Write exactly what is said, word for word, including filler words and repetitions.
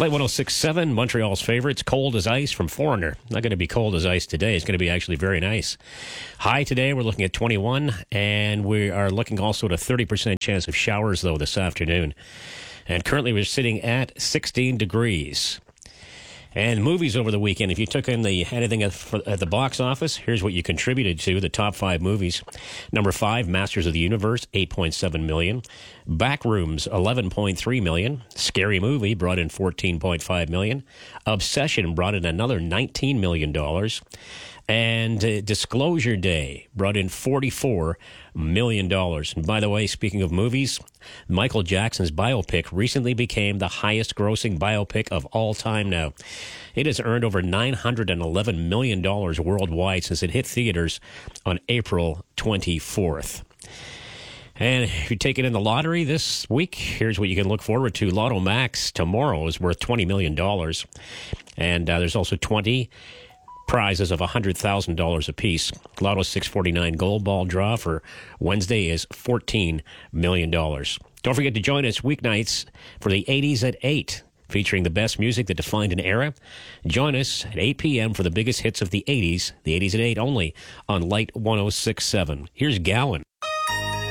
Light one oh six point seven, Montreal's favorites, Cold as Ice from Foreigner. Not going to be cold as ice today. It's going to be actually very nice. High today, we're looking at twenty-one, and we are looking also at a thirty percent chance of showers, though, this afternoon. And currently we're sitting at sixteen degrees. And movies over the weekend, if you took in the anything at, at the box office, here's what you contributed to, the top five movies. Number five, Masters of the Universe, eight point seven million dollars. Backrooms, eleven point three million dollars. Scary Movie brought in fourteen point five million dollars. Obsession brought in another nineteen million dollars. And uh, Disclosure Day brought in forty-four million dollars. And by the way, speaking of movies, Michael Jackson's biopic recently became the highest grossing biopic of all time now. It has earned over nine hundred eleven million dollars worldwide since it hit theaters on April twenty-fourth. And if you take it in the lottery this week, here's what you can look forward to. Lotto Max tomorrow is worth twenty million dollars. And uh, there's also twenty prizes of one hundred thousand dollars apiece. Lotto six forty-nine Gold Ball draw for Wednesday is fourteen million dollars. Don't forget to join us weeknights for the eighties at eight, featuring the best music that defined an era. Join us at eight p.m. for the biggest hits of the eighties, the eighties at eight only, on Light one oh six point seven. Here's Gowan.